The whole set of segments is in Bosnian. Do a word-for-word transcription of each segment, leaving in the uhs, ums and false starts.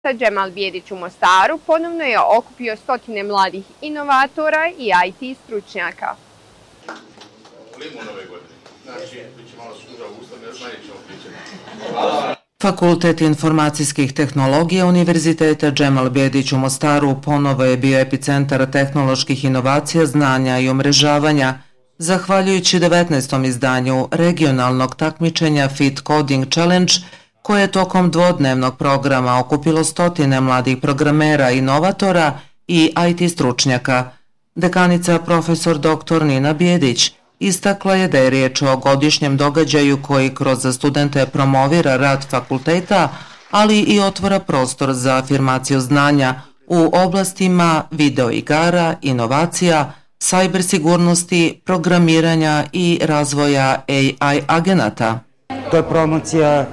Džemal Bijedić u Mostaru ponovno je okupio stotine mladih inovatora i I T stručnjaka. Fakultet informacijskih tehnologija Univerziteta Džemal Bijedić u Mostaru ponovo je bio epicentar tehnoloških inovacija, znanja i umrežavanja, zahvaljujući devetnaestom izdanju regionalnog takmičenja Fit Coding Challenge, koje je tokom dvodnevnog programa okupilo stotine mladih programera, inovatora i I T stručnjaka. Dekanica profesor doktor Nina Bijedić istakla je da je riječ o godišnjem događaju koji kroz studente promovira rad fakulteta, ali i otvara prostor za afirmaciju znanja u oblastima videoigara, inovacija, sajber sigurnosti, programiranja i razvoja A I agenata. To je promocija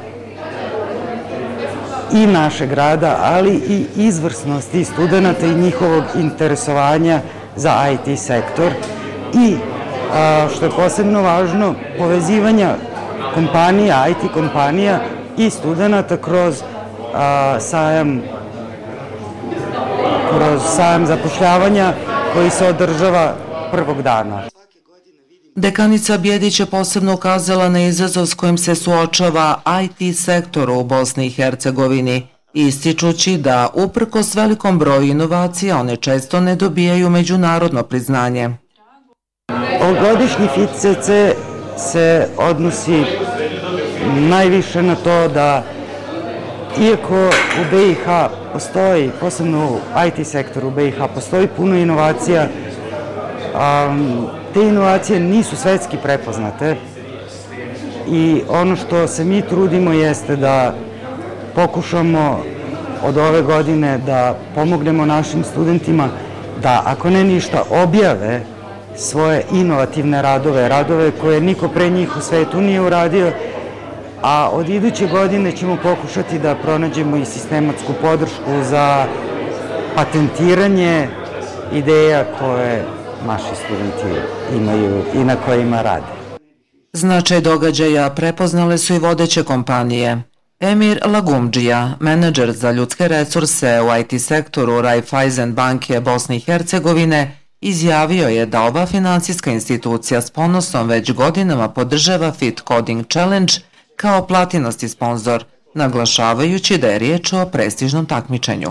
i našeg rada, ali i izvrsnosti studenta i njihovog interesovanja za I T sektor i, a, što je posebno važno, povezivanja kompanija, I T kompanija i studenta kroz a, sajam kroz sajam zapošljavanja koji se održava prvog dana. Dekanica Bijedić je posebno ukazala na izazov s kojim se suočava I T sektor u Bosni i Hercegovini, ističući da uprkos velikom broju inovacija one često ne dobijaju međunarodno priznanje. Ovogodišnji Fit C C se odnosi najviše na to da, iako u B i H postoji, posebno u I T sektoru u B i H postoji puno inovacija, um, te inovacije nisu svetski prepoznate i ono što se mi trudimo jeste da pokušamo od ove godine da pomognemo našim studentima da, ako ne ništa, objave svoje inovativne radove, radove koje niko pre njih u svetu nije uradio, a od iduće godine ćemo pokušati da pronađemo i sistematsku podršku za patentiranje ideja koje naši studenti imaju i na kojima rade. Značaj događaja prepoznale su i vodeće kompanije. Emir Lagumdžija, menadžer za ljudske resurse u I T sektoru Raiffeisen banke Bosne i Hercegovine, izjavio je da ova finansijska institucija s ponosom već godinama podržava Fit Coding Challenge kao platinasti sponzor, naglašavajući da je riječ o prestižnom takmičenju.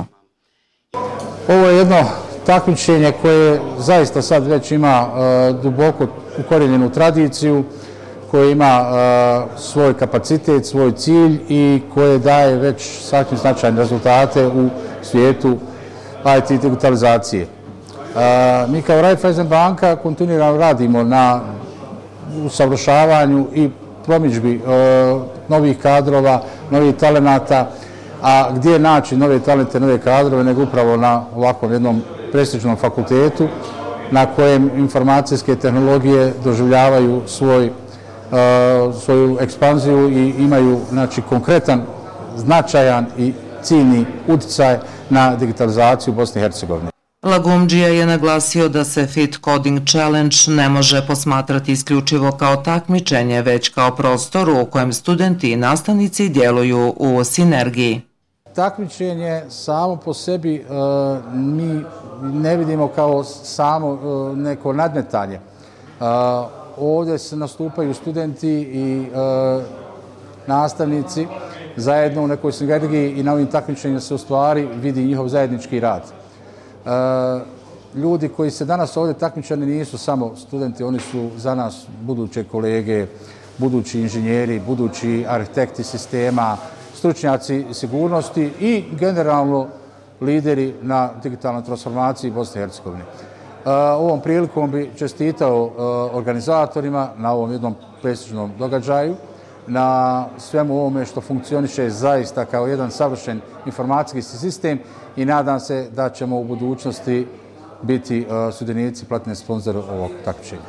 Ovo je jedno takmičenje koje zaista sad već ima uh, duboko ukorijenjenu tradiciju, koje ima uh, svoj kapacitet, svoj cilj i koje daje već sasvim značajne rezultate u svijetu I T digitalizacije. Uh, mi kao Raiffeisen banka kontinuirano radimo na usavršavanju i promidžbi uh, novih kadrova, novih talenata, a gdje naći nove talente, nove kadrove, nego upravo na ovakvom jednom prestižnom fakultetu na kojem informacijske tehnologije doživljavaju svoj, uh, svoju ekspanziju i imaju, znači, konkretan, značajan i ciljni utjecaj na digitalizaciju Bosne i Hercegovine. Lagumdžija je naglasio da se Fit Coding Challenge ne može posmatrati isključivo kao takmičenje, već kao prostor u kojem studenti i nastavnici djeluju u sinergiji. Takmičenje samo po sebi uh, mi ne vidimo kao samo uh, neko nadmetanje. Uh, ovdje se nastupaju studenti i uh, nastavnici zajedno u nekoj sinergiji i na ovim takmičenjima se u stvari vidi njihov zajednički rad. Uh, ljudi koji se danas ovdje takmičani nisu samo studenti, oni su za nas buduće kolege, budući inženjeri, budući arhitekti sistema, stručnjaci sigurnosti i generalno lideri na digitalnoj transformaciji Bosne i Hercegovine. Uh, ovom prilikom bi čestitao uh, organizatorima na ovom jednom prestižnom događaju, na svemu ovome što funkcioniše zaista kao jedan savršen informacijski sistem i nadam se da ćemo u budućnosti biti uh, sudionici platni sponzor ovog takmičenja.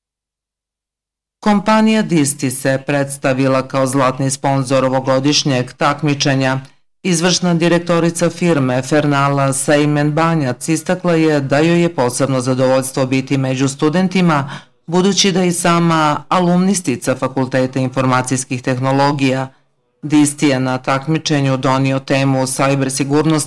Kompanija Disti se predstavila kao zlatni sponzor ovogodišnjeg takmičenja. Izvršna direktorica firme Fernala Sejmen Banjac istakla je da joj je posebno zadovoljstvo biti među studentima, budući da i sama alumnistica Fakulteta informacijskih tehnologija Disti je na takmičenju donio temu cybersigurnost